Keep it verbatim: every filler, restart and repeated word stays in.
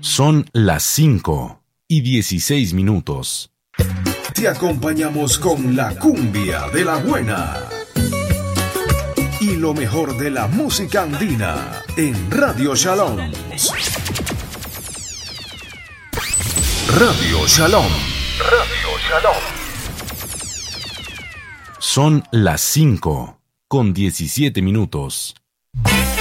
Son las cinco y dieciséis minutos. Te acompañamos con la cumbia de la buena y lo mejor de la música andina en Radio Shalom. Radio Shalom. Radio Shalom. Son las cinco con diecisiete minutos.